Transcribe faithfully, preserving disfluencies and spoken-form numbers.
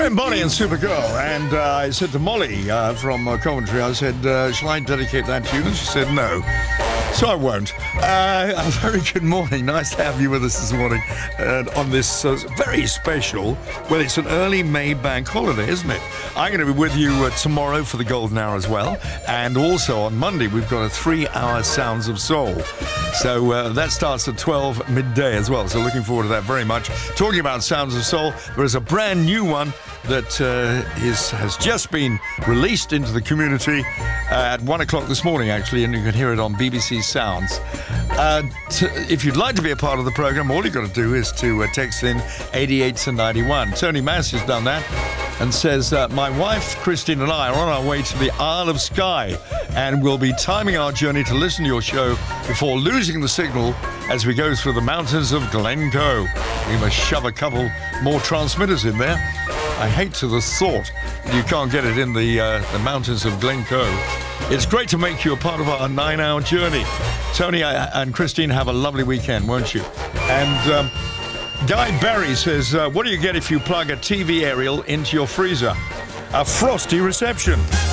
Graham Bonnie and Supergirl. And uh, I said to Molly uh, from uh, Coventry, I said, uh, shall I dedicate that to you? And she said no. So I won't. Uh, a very good morning. Nice to have you with us this morning uh, on this uh, very special, well, it's an early May bank holiday, isn't it? I'm going to be with you uh, tomorrow for the Golden Hour as well. And also on Monday, we've got a three-hour Sounds of Soul. So uh, that starts at twelve midday as well. So looking forward to that very much. Talking about Sounds of Soul, there is a brand new one that uh, is, has just been released into the community uh, at one o'clock this morning, actually, and you can hear it on B B C Sounds. Uh, to, if you'd like to be a part of the program, all you've got to do is to uh, text in eighty-eight to ninety-one. Tony Mass has done that and says, uh, my wife, Christine, and I are on our way to the Isle of Skye, and we'll be timing our journey to listen to your show before losing the signal as we go through the mountains of Glencoe. We must shove a couple more transmitters in there. I hate to the thought that you can't get it in the uh, the mountains of Glencoe. It's great to make you a part of our nine-hour journey. Tony and Christine, have a lovely weekend, won't you? And um, Guy Barry says, uh, what do you get if you plug a T V aerial into your freezer? A frosty reception.